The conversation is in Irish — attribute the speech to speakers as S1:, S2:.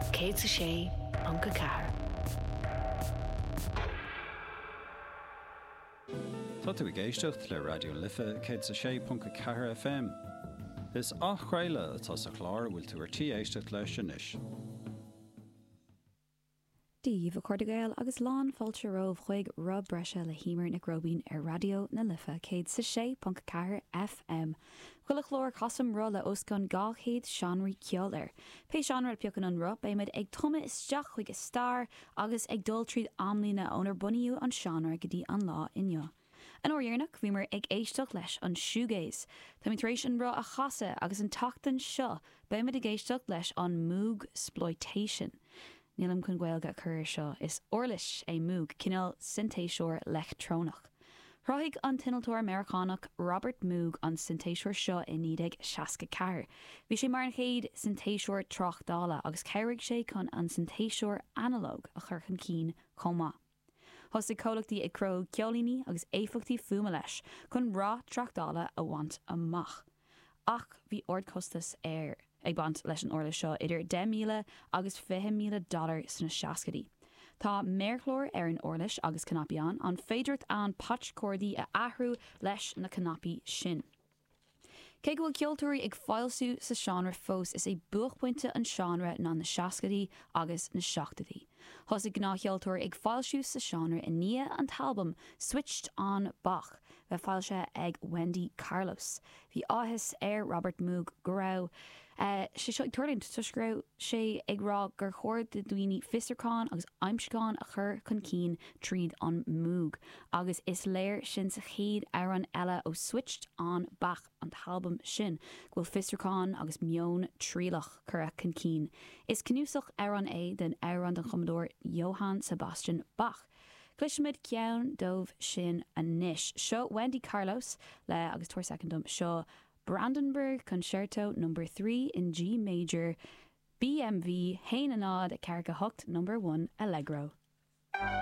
S1: Cé sa sé an go ceathair.
S2: Tá tú i gcéisteacht le Radio Lifa 106.4 FM. Is achreile atá sa chlár bhfuil tú tí éisteacht leis inis.
S3: Díomh a Cordigail agus lán fáilte rómh chuig rob breise le hímar na grobín Radio na Lifa 106.4 FM. Chuile chlór chasam rá le oscán gáchéad seanraí ceolar. Pe seanra peocan an rob éimiid ag tuma isteach chuig a star agus ag dul tríd amlína ónar buniú an seanra go dtí an lá inneo. An orhéarnach bhí mar ag éisteach leis an shoegaze. Tá mé tar éis an rá a chaasa agus an tachtain seo beimiid ag éisteach leis an Moog Exploitation. Nílam chun gaeilge chuir seo is orlis é Moog cinál syntéisiúr lechtrónach. Thráigh an tinaltóir Americánach Robert Moog an syntéisiúr seo in 1964. Bhí sé mar an chéad syntéisiúr trochdála agus céirigh sé chun an syntéisiúr analóg a churchan cín comá. Thosaigh cólachtaí ag cró ceolíní agus éifeachtaí fuama leis chun rá trochdála a bhaint amach. Ach bhí ord costas ag bant leis an orla seo idir $10,000 agus $20,000 sna seascadaí. Tá méirchlór an orlis agus canapián an féidirt an patch cordaí a athrú leis na canapi sin. Cé go bhfuil ceoltóirí ag fáilsú sa seanra fós is é buachpointe an seanra ná na seascadaí agus na seachtaí. Thosaigh gná cheoltóir ag fáilsú sa seanra in nia an talbum Switched on Bach bheith fáilse ag Wendy Carlos. Bhí áthas Robert Moog go raibh sé seo ag tuirlint tus raibh sé ag rá gur chóir de dhaoine fiosrúcháin agus aimscáin a chur chun cín tríd an Moog. Agus is léir sin sa chéad áran eile ó Switched on Bach an talbum sin ghfuil fiosrúcháin agus mion trílach chur chun cín. Is cnúsach áran é den áran den Commodore Johann Sebastian Bach. Cluisiid ceann dómh sin a níis. Seo Wendy Carlos le agus tuair secondum seo Brandenburg Concerto No. 3 in G major BMV Hain a Nod a Carga Hucht No. 1 Allegro.